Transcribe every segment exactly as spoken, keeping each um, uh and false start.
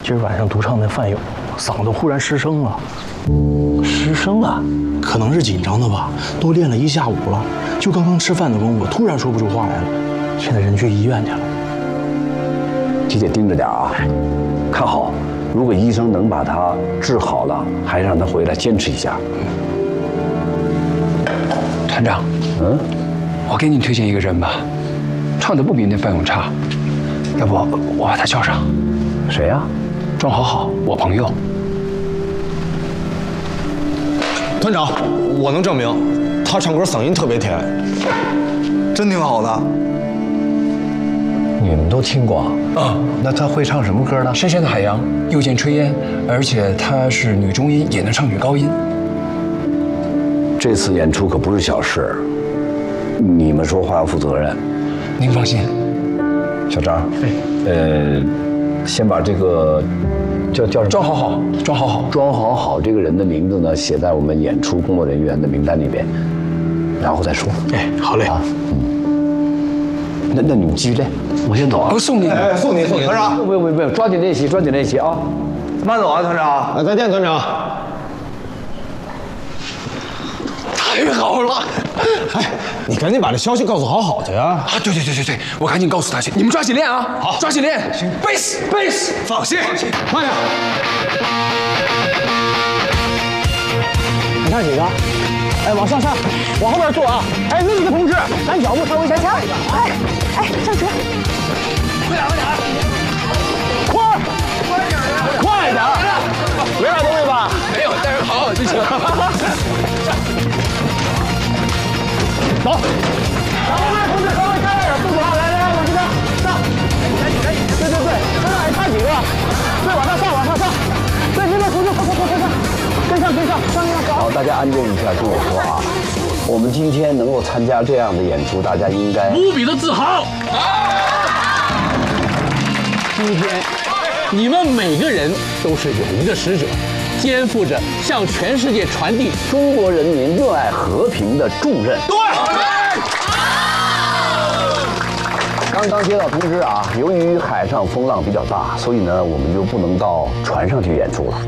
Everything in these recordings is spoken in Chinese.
今儿晚上独唱那范友，嗓子忽然失声了。失声了？可能是紧张的吧，都练了一下午了，就刚刚吃饭的功夫，突然说不出话来了。现在人去医院去了。 姐姐盯着点啊，看好，如果医生能把他治好了，还让他回来坚持一下。 团长， 嗯， 我给你推荐一个人吧，唱的不比那范勇差，要不我把他叫上。 谁呀？ 庄好好，我朋友。 团长，我能证明，他唱歌嗓音特别甜，真挺好的。 你们都听过啊？ 啊， 那他会唱什么歌呢？ 深山的海洋，又见炊烟，而且她是女中音，也能唱女高音。 这次演出可不是小事，你们说话要负责任。 您放心。 小张，呃，先把这个叫叫庄好好，庄好好， 庄好好这个人的名字呢写在我们演出工作人员的名单里边，然后再说。 哎，好嘞。 啊，嗯。那那你们继续练，我先走啊。 我送你。 哎，送你送你，团长。 不用不用不用，抓紧练习，抓紧练习啊！ 慢走啊，团长。啊，再见，团长。 太好了！ 哎，你赶紧把这消息告诉好好去啊！ 啊，对对对对对，我赶紧告诉他去。你们抓紧练啊！好，抓紧练。行，贝斯贝斯， 放心，慢点。 你看几个？哎，往上上，往后边坐啊！哎，那个同志，咱脚步稍微小强，哎哎，上车！ 快点快点！快快点的！快点！没啥东西吧？ 没有，但是好好就行。 走，然后那同志稍微站点，不走，来来来，往这边上。赶紧赶紧！对对对，身上还差几个？对，往上上，往上上。对，那边同志，快快快快上，跟上跟上，上上上。 好，大家安静一下，听我说啊。我们今天能够参加这样的演出，大家应该无比的自豪。今天，你们每个人都是友谊的使者，肩负着向全世界传递中国人民热爱和平的重任。 对。 刚刚接到通知啊，由于海上风浪比较大，所以呢，我们就不能到船上去演出了。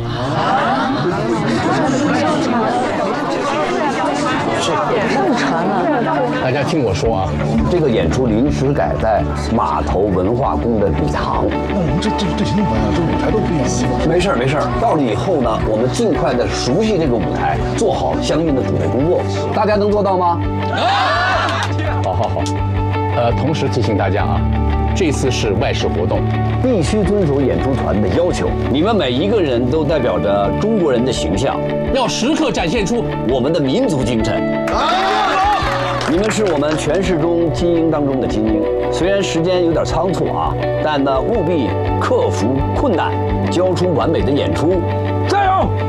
上船了。 大家听我说啊， 这个演出临时改在码头文化宫的礼堂。 那我们这这这行怎么办呀？这舞台都不一样。 没事儿没事儿，到了以后呢，我们尽快的熟悉这个舞台，做好相应的准备工作。大家能做到吗？ 好好好。呃，同时提醒大家啊，这次是外事活动， 必须遵守演出团的要求。你们每一个人都代表着中国人的形象， 要时刻展现出我们的民族精神。你们是我们全市中精英当中的精英，虽然时间有点仓促啊，但呢务必克服困难，交出完美的演出，加油！